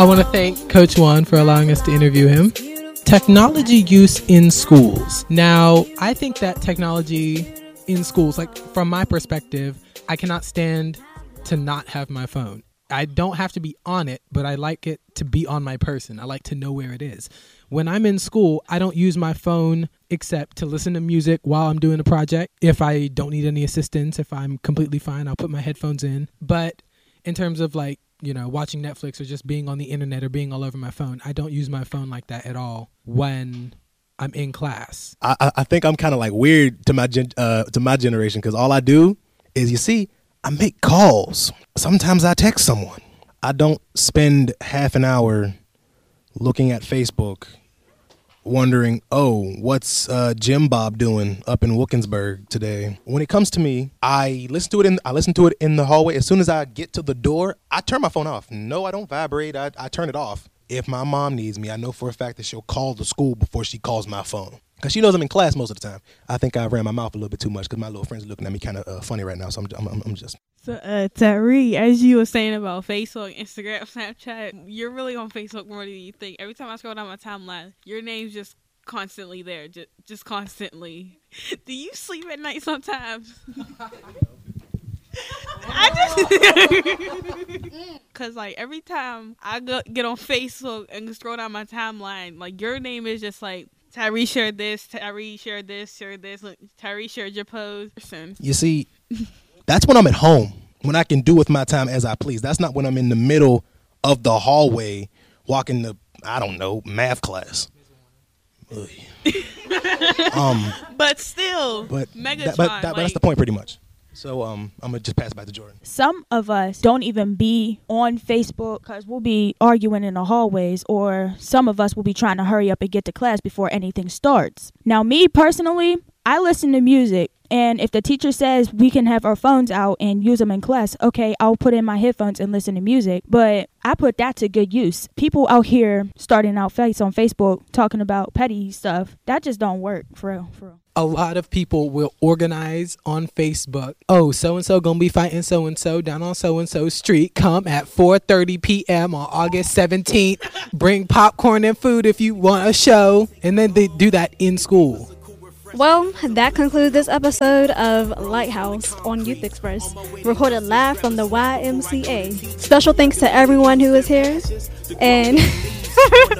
I want to thank Coach Juan for allowing us to interview him. Technology use in schools. Now, I think that technology in schools, like from my perspective, I cannot stand to not have my phone. I don't have to be on it, but I like it to be on my person. I like to know where it is. When I'm in school, I don't use my phone except to listen to music while I'm doing a project. If I don't need any assistance, if I'm completely fine, I'll put my headphones in. But in terms of like, you know, watching Netflix or just being on the internet or being all over my phone, I don't use my phone like that at all when I'm in class. I think I'm kind of like weird to my generation because all I do is, you see, I make calls. Sometimes I text someone. I don't spend half an hour looking at Facebook wondering, oh, what's Jim Bob doing up in Wilkinsburg today? When it comes to me, I listen to it in the hallway. As soon as I get to the door, I turn my phone off. No, I don't vibrate. I turn it off. If my mom needs me, I know for a fact that she'll call the school before she calls my phone. Because she knows I'm in class most of the time. I think I ran my mouth a little bit too much because my little friends are looking at me kind of funny right now. So I'm just... So, Tyree, as you were saying about Facebook, Instagram, Snapchat, you're really on Facebook more than you think. Every time I scroll down my timeline, your name's just constantly there, just constantly. Do you sleep at night sometimes? Cause like every time I get on Facebook and scroll down my timeline, like your name is just like Tyree shared this, Tyree shared this, look, Tyree shared your post. You see, that's when I'm at home, when I can do with my time as I please. That's not when I'm in the middle of the hallway walking the, I don't know, math class. But still, Megatron. But that's the point pretty much. So I'm going to just pass it back to Jordan. Some of us don't even be on Facebook because we'll be arguing in the hallways, or some of us will be trying to hurry up and get to class before anything starts. Now, me personally, I listen to music. And if the teacher says we can have our phones out and use them in class, okay, I'll put in my headphones and listen to music. But I put that to good use. People out here starting out fights on Facebook talking about petty stuff, that just don't work, for real. A lot of people will organize on Facebook. Oh, so-and-so gonna be fighting so-and-so down on so-and-so street. Come at 4:30 p.m. on August 17th. Bring popcorn and food if you want a show. And then they do that in school. Well, that concludes this episode of Lighthouse on Youth Express, recorded live from the YMCA. Special thanks to everyone who is here, and